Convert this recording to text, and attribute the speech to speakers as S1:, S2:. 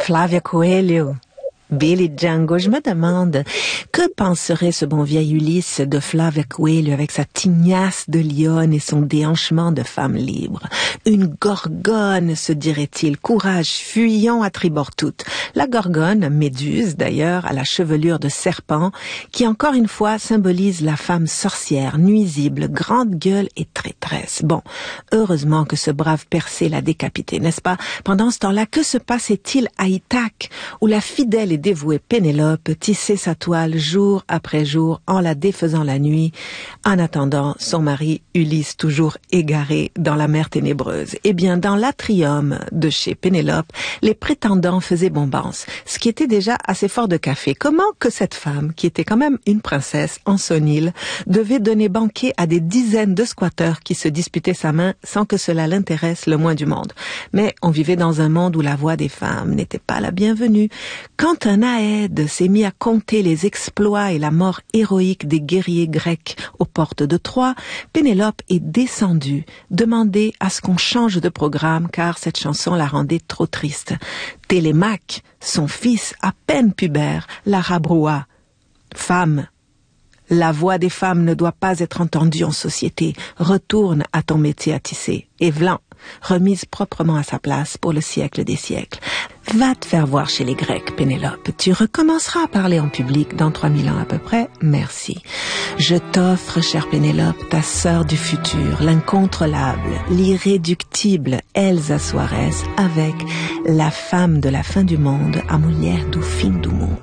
S1: Flavia Coelho, Billy Django, je me demande, que penserait ce bon vieil Ulysse de Flavia Coelho avec sa tignasse de lionne et son déhanchement de femme libre? Une gorgone, se dirait-il, courage fuyant à tribord toute. La gorgone, Méduse d'ailleurs, à la chevelure de serpent, qui encore une fois symbolise la femme sorcière, nuisible, grande gueule et traîtresse. Bon, heureusement que ce brave Persée l'a décapité, n'est-ce pas? Pendant ce temps-là, que se passait-il à Ithaque, où la fidèle et dévouée Pénélope tissait sa toile jour après jour en la défaisant la nuit, en attendant son mari Ulysse toujours égaré dans la mer ténébreuse? Eh bien, dans l'atrium de chez Pénélope, les prétendants faisaient bombance, ce qui était déjà assez fort de café. Comment que cette femme, qui était quand même une princesse en son île, devait donner banquet à des dizaines de squatteurs qui se disputaient sa main sans que cela l'intéresse le moins du monde? Mais on vivait dans un monde où la voix des femmes n'était pas la bienvenue. Quand un Aède s'est mis à compter les exploits et la mort héroïque des guerriers grecs aux portes de Troie, Pénélope est descendue demander à ce qu'on change de programme car cette chanson la rendait trop triste. Télémaque, son fils à peine pubère, la rabroua. Femme, la voix des femmes ne doit pas être entendue en société. Retourne à ton métier à tisser. Et v'lan, remise proprement à sa place pour le siècle des siècles. Va te faire voir chez les Grecs, Pénélope. Tu recommenceras à parler en public dans 3000 ans à peu près. Merci. Je t'offre, chère Pénélope, ta sœur du futur, l'incontrôlable, l'irréductible Elsa Soares avec la femme de la fin du monde, a mulher do fim do mundo.